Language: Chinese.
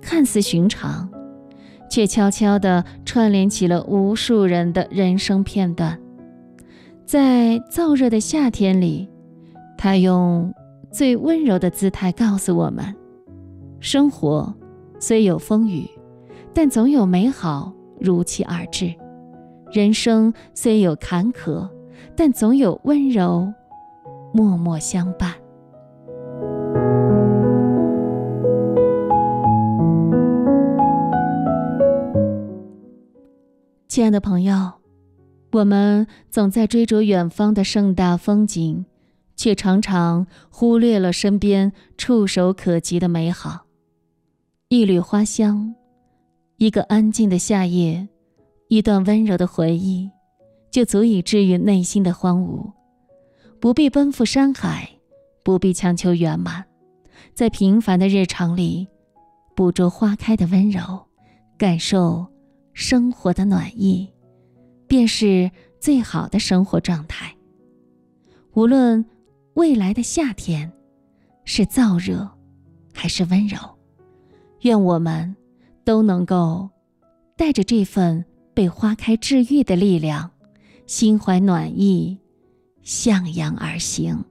看似寻常，却悄悄地串联起了无数人的人生片段。在燥热的夏天里，他用最温柔的姿态告诉我们，生活虽有风雨，但总有美好如期而至；人生虽有坎坷，但总有温柔默默相伴。亲爱的朋友，我们总在追逐远方的盛大风景，却常常忽略了身边触手可及的美好。一缕花香，一个安静的夏夜，一段温柔的回忆，就足以治愈内心的荒芜。不必奔赴山海，不必强求圆满，在平凡的日常里，捕捉花开的温柔，感受生活的暖意，便是最好的生活状态。无论未来的夏天是燥热还是温柔，愿我们都能够带着这份被花开治愈的力量，心怀暖意，向阳而行。